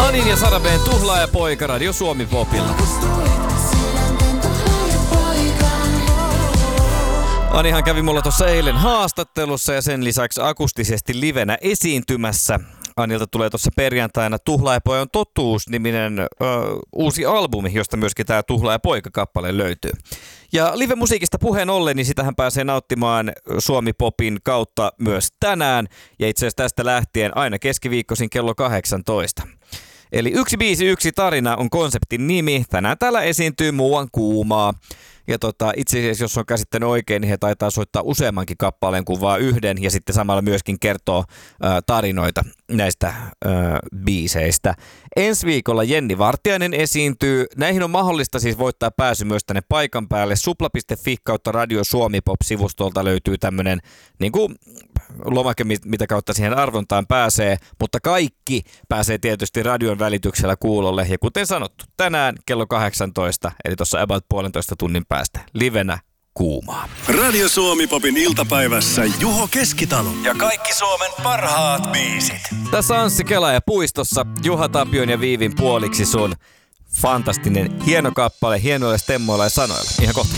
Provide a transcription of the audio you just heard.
Anin ja Sarabeen Tuhlaaja poika Radio Suomi Popilla. Anihan kävi mulla tuossa eilen haastattelussa ja sen lisäksi akustisesti livenä esiintymässä. Anilta tulee tuossa perjantaina Tuhlaajapojan totuus-niminen uusi albumi, josta myöskin tämä Tuhlaaja-poika-kappale löytyy. Ja live-musiikista puheen ollen, niin sitähän pääsee nauttimaan Suomi-popin kautta myös tänään. Ja itse asiassa tästä lähtien aina keskiviikkoisin kello 18. Eli Yksi biisi, yksi tarina on konseptin nimi. Tänään täällä esiintyy Muuan kuumaa. Ja itse asiassa, jos on käsittänyt oikein, niin he taitaa soittaa useammankin kappaleen kuin vaan yhden. Ja sitten samalla myöskin kertoo tarinoita näistä biiseistä. Ensi viikolla Jenni Vartiainen esiintyy. Näihin on mahdollista siis voittaa pääsy myös tänne paikan päälle. Supla.fi kautta Radio Suomi Pop-sivustolta löytyy tämmöinen niin kuin lomake, mitä kautta siihen arvontaan pääsee. Mutta kaikki pääsee tietysti radion välityksellä kuulolle. Ja kuten sanottu, tänään kello 18, eli tuossa about 1,5 tunnin päästä, livenä kuumaa. Radio Suomi Popin iltapäivässä Juho Keskitalo ja kaikki Suomen parhaat biisit. Tässä Anssi Kela ja Puistossa Juha Tapion ja Viivin puoliksi sun fantastinen hieno kappale hienoilla stemmoilla ja sanoilla. Ihan kohta.